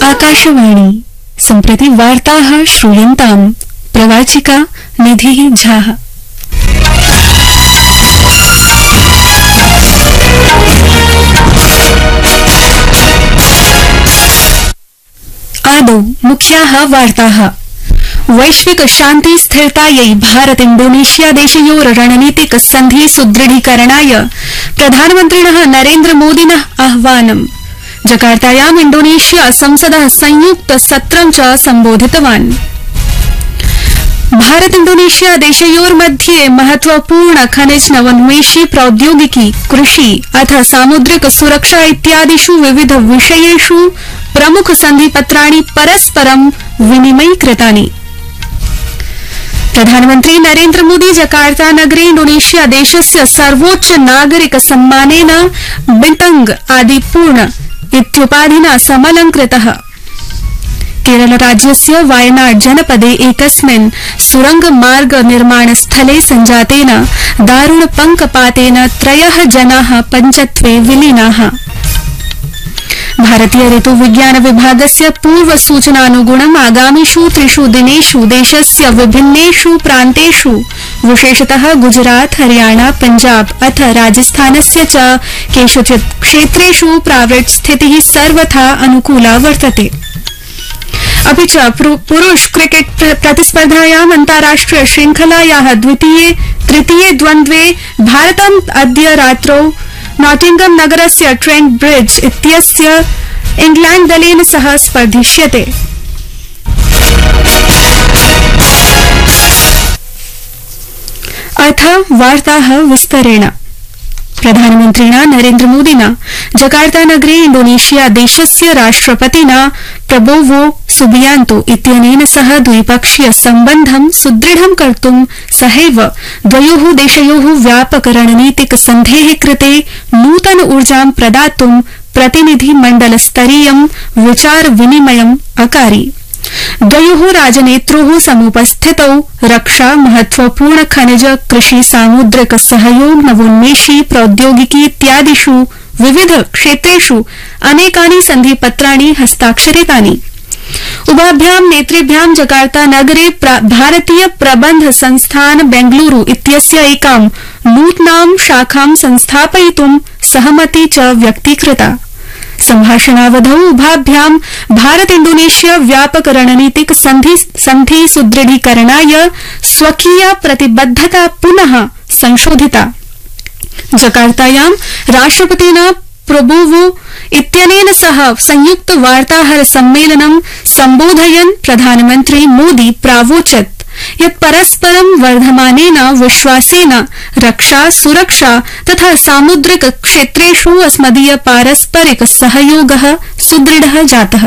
आकाशवाणी सम्प्रति वार्ताः श्रूयन्ताम्। प्रवाचिका निधिः झा। आदौ मुख्याः वार्ताः। वैश्विक शान्ति स्थिरतायै भारत इंडोनेशिया देशयोः रणनीतिक सन्धि सुदृढीकरणाय प्रधानमन्त्रिणः नरेन्द्र मोदिनः आह्वानम्। जकार्तायाम् इंडोनेशिया संसदः संयुक्त सत्रं च सम्बोधितवान्। भारत इंडोनेशिया देशयोर्मध्ये महत्वपूर्ण खनिज नवोन्मेषी प्रौद्योगिकी कृषि अथ सामुद्रिक सुरक्षा इत्यादिषु विविध विषयेषु प्रमुख सन्धिपत्राणि परस्परं विनिमयीकृतानि। प्रधानमन्त्री नरेन्द्र मोदी जकार्ता नगरे इंडोनेशिया देशस्य सर्वोच्च नागरिक सम्मानेन बितंग आदिपूर्ण इत्युपाधिना समलंकृतः। केरल राज्यस्य वायनाड जनपदे एकस्मिन् सुरंग मार्ग निर्माण स्थले संजातेन दारुण पंकपातेन 3 जनाः पञ्चत्वे विलीनाः। भारतीय ऋतु विज्ञान विभागस्य पूर्व सूचनानुगुणम् आगामिषु 3 दिनेषु देशस्य विभिन्नेषु प्रान्तेषु विशेषतः गुजरात, हरियाणा, पंजाब अथ राजस्थानस्य च केषुचित् क्षेत्रेषु प्रावृट् स्थितिः सर्वथा अनुकूला वर्तते। अपि च पुरुष क्रिकेट प्रतिस्पर्धायाम् अन्ताराष्ट्रिय श्रृंखलायाः तृतीये द्वन्द्वे भारतम् अद्य रात्रौ नॉटिंगम नगरस्य ट्रेंट ब्रिज इत्यस्य इंग्लैंड दलेन सह स्पर्धिष्यते। अथ वार्ताः विस्तरेण। प्रधानमन्त्रिणा नरेन्द्र मोदिना जकार्ता नगरे इंडोनेशिया देशस्य राष्ट्रपतिना प्रबोवो सुबियांतो इत्यनेन सह द्विपक्षीय सम्बन्धं सुदृढं कर्तुं सहैव द्वयोः देशयोः व्यापक रणनीतिक सन्धेः कृते नूतन ऊर्जां प्रदातुं प्रतिनिधिमण्डलस्तरीयं विचार विनिमयम् अकारि। द्वयोः राजनेत्रोः समुपस्थितौ रक्षा, महत्वपूर्ण खनिज, कृषि, सामुद्रिक सहयोग, नवोन्मेषी प्रौद्योगिकी इत्यादिषु विविध क्षेत्रेषु अनेकानि सन्धिपत्राणि हस्ताक्षरितानि। उभाभ्यां नेतृभ्यां जकार्ता नगरे भारतीय प्रबंध संस्थान बेंगलुरु इत्यस्य एकां नूतनां शाखां संस्थापयितुं सहमति च व्यक्तीकृता। सम्भाषणावधौ उभाभ्यां भारत इंडोनेशिया व्यापक रणनीतिक सन्धि सुदृढीकरणाय स्वकीया प्रतिबद्धता पुनः संशोधिता। जकार्तायां राष्ट्रपतिना प्रबोवो इत्यनेन सह संयुक्त वार्ताहर सम्मेलनं सम्बोधयन् प्रधानमन्त्री मोदी प्रावोचत् यत् परस्परं वर्धमानेन विश्वासेन रक्षा, सुरक्षा तथा सामुद्रिक क्षेत्रेषु अस्मदीय पारस्परिक सहयोगः सुदृढ़ः जातः।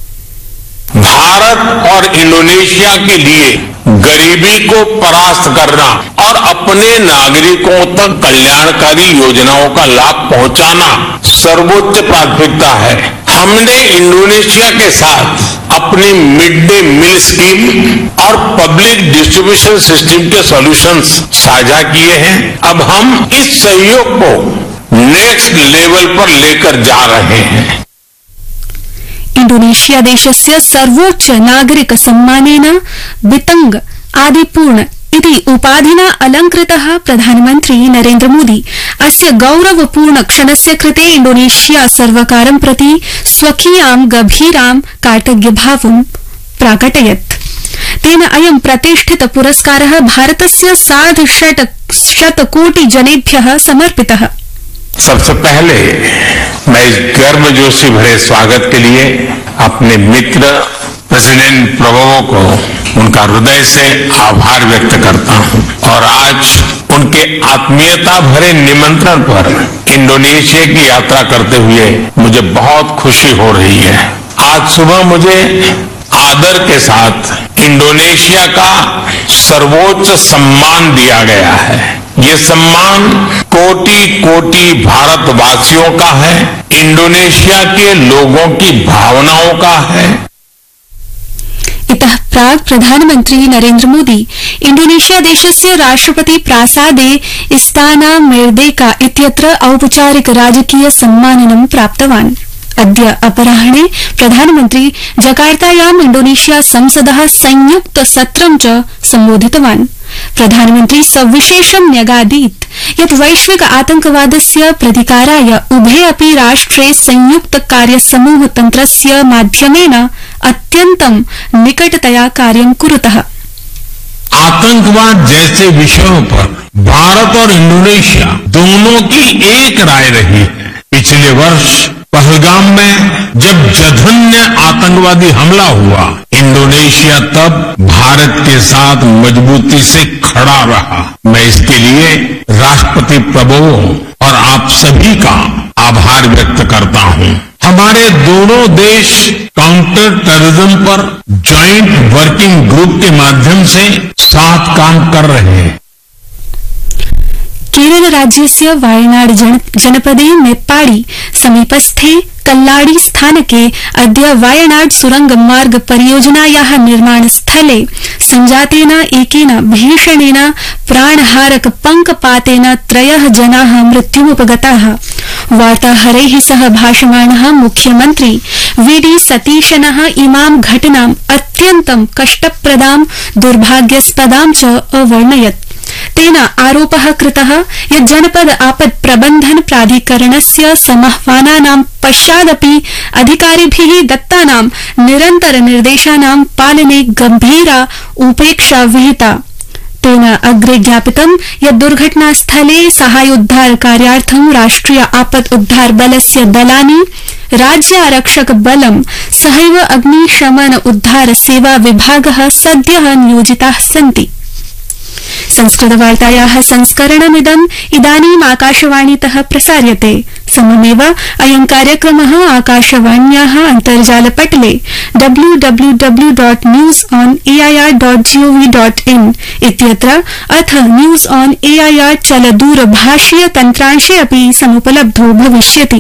भारत और इंडोनेशिया के लिए गरीबी को परास्त करना और अपने नागरिकों तक कल्याणकारी योजनाओं का लाभ पहुंचाना सर्वोच्च प्राथमिकता है। हमने इंडोनेशिया के साथ अपनी मिड डे मील स्कीम और पब्लिक डिस्ट्रीब्यूशन सिस्टम के सॉल्यूशंस साझा किए हैं। अब हम इस सहयोग को नेक्स्ट लेवल पर लेकर जा रहे हैं। इंडोनेशिया देशस्य सर्वोच्च नागरिक सम्मानेन बितंग आदिपूर्ण इति उपाधिना अलंकृतः प्रधानमन्त्री नरेन्द्र मोदी अस्य गौरवपूर्ण क्षणस्य कृते इंडोनेशिया सर्वकारं प्रति स्वकीयां गभीरां काटज्ञभावं प्राकटयत्। तेन अयं प्रतिष्ठित पुरस्कारः भारतस्य 6.5 कोटि जनेभ्यः समर्पितः। सबसे पहले मैं इस गर्मजोशी भरे स्वागत के लिए अपने मित्र प्रेसिडेंट प्रबोवो को उनका हृदय से आभार व्यक्त करता हूं और आज उनके आत्मीयता भरे निमंत्रण पर इंडोनेशिया की यात्रा करते हुए मुझे बहुत खुशी हो रही है। आज सुबह मुझे आदर के साथ इंडोनेशिया का सर्वोच्च सम्मान दिया गया है। ये सम्मान कोटि कोटि भारतवासियों का है, इंडोनेशिया के लोगों की भावनाओं का है। इतः प्राक् प्रधानमन्त्री नरेन्द्र मोदी इंडोनेशिया देशस्य राष्ट्रपति प्रासादे इस्ताना मेर्देका इत्यत्र औपचारिक राजकीय सम्माननं प्राप्तवान्। अद्य अपराह्णे प्रधानमन्त्री जकार्तायाम् इंडोनेशिया संसदः संयुक्त सत्रं च सम्बोधितवान्। प्रधानमन्त्री सविशेषं न्यगादीत् यत् वैश्विक आतंकवादस्य प्रतिकाराय उभे अपि राष्ट्रे संयुक्त कार्यसमूह तन्त्रस्य माध्यमेन अत्यन्तं निकटतया कार्यं कुरुतः। आतंकवाद जैसे विषयों पर भारत और इंडोनेशिया दोनों की एक राय रही है। पिछले वर्ष पहलगाम में जब जघन्य आतंकवादी हमला हुआ, इंडोनेशिया तब भारत के साथ मजबूती से खड़ा रहा। मैं इसके लिए राष्ट्रपति प्रभुओं और आप सभी का आभार व्यक्त करता हूं। हमारे दोनों देश काउंटर टेररिज्म पर ज्वाइंट वर्किंग ग्रुप के माध्यम से साथ काम कर रहे हैं। केरल राज्यस्य वायनाड जनपदे मेप्पाडी समीपस्थे कल्लाडी स्थानके अद्य वायनाड सुरंग मार्ग परियोजनायाः निर्माण स्थले संजातेन एकेन भीषणेन प्राणहारक पंकपातेन 3 जनाः मृत्युमुपगताः। वार्ताहरैः सह भाषमाणः मुख्यमन्त्री वीडी सतीशनः इमां घटनाम् अत्यन्तं कष्टप्रदां दुर्भाग्यस्पदां च अवर्णयत्। तेन आरोपः कृतः यत् जनपद आपद प्रबन्धन प्राधिकरणस्य समाह्वानानां पश्चादपि अधिकारिभिः दत्तानां निरन्तर निर्देशानां पालने गम्भीरा उपेक्षा विहिता। तेन अग्रे ज्ञापितं यत् दुर्घटनास्थले साहाय्योद्धार कार्यार्थं राष्ट्रिय आपद उद्धार बलस्य दलानि, राज्य आरक्षक बलं सहैव अग्निशमन उद्धार सेवा विभागः सद्यः नियोजिताः सन्ति। संस्कृतवार्तायाः संस्करणमिदम् इदानीम् आकाशवाणीतः प्रसार्यते। सममेव अयं कार्यक्रमः आकाशवाण्याः अन्तर्जालपटले www.newsonair.gov.in इत्यत्र अथ न्यूज ऑन एआईआर चलदूरभाषीय तन्त्रांशे अपि समुपलब्धो भविष्यति।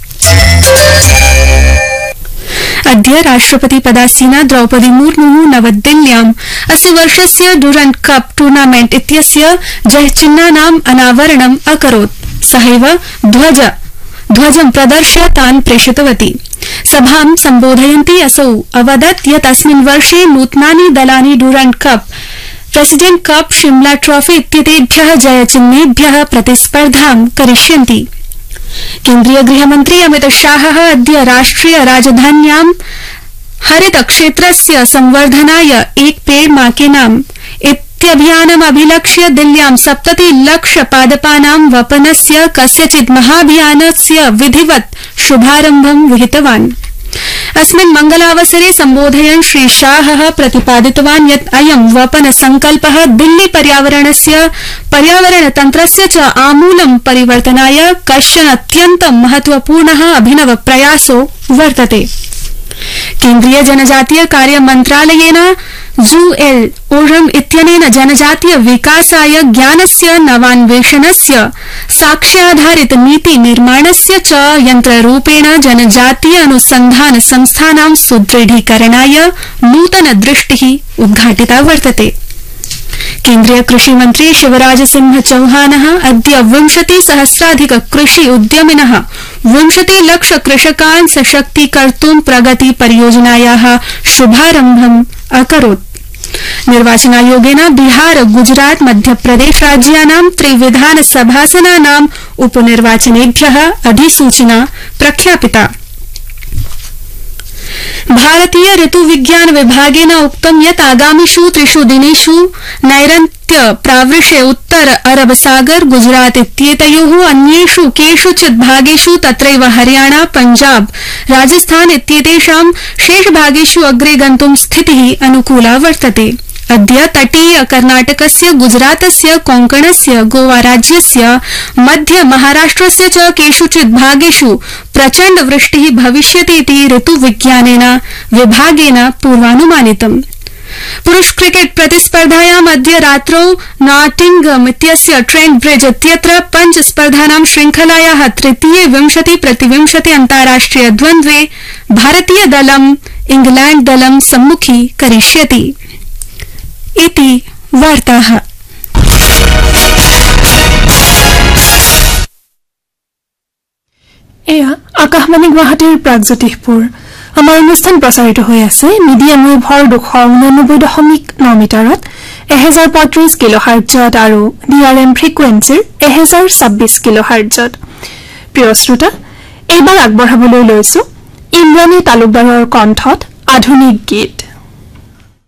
अद्य राष्ट्रपति पदासीना द्रौपदी मुर्मु नवदिल्ल्याम् अस्य वर्षस्य डुरण्ट कप टूर्नामेंट इत्यस्य जयचिह्नानाम् अनावरणम् अकरोत्। सहैव ध्वजं प्रदर्श्य तान् प्रेषितवती। सभां सम्बोधयन्ती असौ अवदत् यत् अस्मिन् वर्षे नूतनानि दलानि डुरण्ट cup, president cup, Shimla trophy इत्येतेभ्यः जयचिह्नेभ्यः प्रतिस्पर्धां करिष्यन्ति। केन्द्रीय गृहमन्त्री अमित शाहः अद्य राष्ट्रिय राजधान्यां हरित क्षेत्रस्य संवर्धनाय एक पेड़ मां के नाम इत्यभियानमभिलक्ष्य दिल्ल्यां 70 लाख पादपानां वपनस्य कस्यचित् महाभियानस्य विधिवत् शुभारम्भं विहितवान्। अस्मिन् मंगलावसरे सम्बोधयन् श्री शाहः प्रतिपादितवान् यत् अयं वपन संकल्पः दिल्ली पर्यावरण तन्त्रस्य च आमूलं परिवर्तनाय कश्चन अत्यन्तं महत्वपूर्णः अभिनव प्रयासो वर्तते। केन्द्रीय जनजातीय कार्य मन्त्रालयेन जूएल ओरम इत्यनेन जनजातीय विकासाय ज्ञानस्य नवान्वेषणस्य साक्ष्याधारित नीति निर्माणस्य च यन्त्ररूपेण जनजातीय अनुसन्धान संस्थानां सुदृढीकरणाय नूतन दृष्टिः उद्घाटिता वर्तते। केन्द्रीय कृषि मंत्री शिवराज सिंह चौहानः अद्य 20,000 कृषि उद्यमिनः 20 लाख कृषकान् सशक्तीकर्तुं प्रगति परियोजनायाः शुभारम्भम् अकरोत्। निर्वाचनायोगेन बिहार, गुजरात, मध्यप्रदेश राज्यानां त्रिविधानसभासनानाम् उपनिर्वाचनेभ्यः अधिसूचना प्रख्यापिता। भारतीय ऋतु विज्ञान विभागेन उक्तं यत् आगामिषु 3 दिनेषु नैऋत्य प्रावृष्य उत्तर अरब सागर, गुजरात इत्येतयोः अन्येषु केषुचित् भागेषु तत्रैव हरियाणा, पंजाब, राजस्थान इत्येतेषां शेषभागेषु अग्रे गन्तुं स्थितिः अनुकूला वर्तते। अद्य तटीय कर्नाटकस्य, गुजरातस्य, कोंकणस्य, गोवा राज्यस्य, मध्य महाराष्ट्रस्य च केषुचित् भागेषु प्रचण्ड वृष्टिः भविष्यति इति ऋतुविज्ञानेन विभागेन पूर्वानुमानितम्। पुरुष क्रिकेट प्रतिस्पर्धायाम् अद्य रात्रौ नॉटिंगम इत्यस्य ट्रेंट ब्रिज इत्यत्र 5 स्पर्धानां श्रृंखलायाः तृतीये 20-20 अन्ताराष्ट्रिय द्वन्द्वे भारतीय दलम् इंग्लैंड दलं सम्मुखी करिष्यति। इति वार्ताः। एया আকাশবাণী গুৱাহাটীৰ প্ৰাগজ্যোতিষপুৰ আমাৰ অনুষ্ঠান প্ৰচাৰিত হৈ আছে মিডিয়াম ৱেভৰ 289.9 মিটাৰত 1035 কিলোহাৰ্টজত আৰু ডিআৰএম ফ্ৰিকুৱেন্সিৰ 1026 কিলোহাৰ্টজত প্ৰিয় শ্ৰোতা এইবাৰ আগবঢ়াবলৈ লৈছো ইন্দ্ৰাণী তালুকদাৰৰ কণ্ঠত আধুনিক গীত